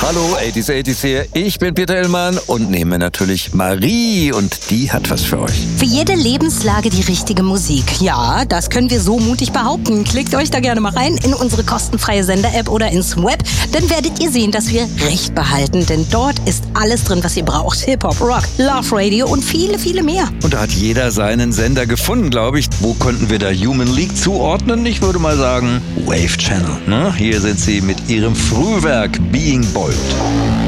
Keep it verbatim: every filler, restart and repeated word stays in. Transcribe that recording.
Hallo, achtziger achtziger hier. Ich bin Peter Illmann und nehme natürlich Marie und die hat was für euch. Für jede Lebenslage die richtige Musik. Ja, das können wir so mutig behaupten. Klickt euch da gerne mal rein in unsere kostenfreie Sender-App oder ins Web. Dann werdet ihr sehen, dass wir Recht behalten. Denn dort ist alles drin, was ihr braucht. Hip-Hop, Rock, Love Radio und viele, viele mehr. Und da hat jeder seinen Sender gefunden, glaube ich. Wo konnten wir da Human League zuordnen? Ich würde mal sagen Wave Channel. Ne? Hier sind sie mit ihrem Frühwerk Being Bold.